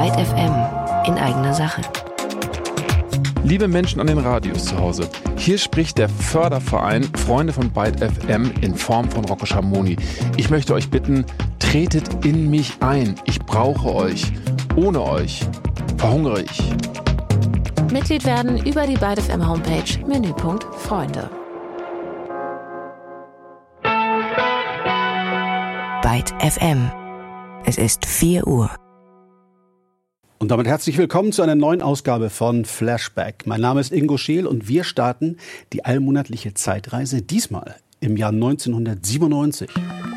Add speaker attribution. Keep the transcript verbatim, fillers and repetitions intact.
Speaker 1: Byte F M in eigener Sache.
Speaker 2: Liebe Menschen an den Radios zu Hause, hier spricht der Förderverein Freunde von Byte F M in Form von Rocco Schamoni. Ich möchte euch bitten, tretet in mich ein. Ich brauche euch. Ohne euch verhungere ich.
Speaker 1: Mitglied werden über die Byte F M Homepage, Menüpunkt Freunde. Byte F M. Es ist vier Uhr.
Speaker 3: Und damit herzlich willkommen zu einer neuen Ausgabe von Flashback. Mein Name ist Ingo Scheel und wir starten die allmonatliche Zeitreise, diesmal im Jahr neunzehnhundertsiebenundneunzig.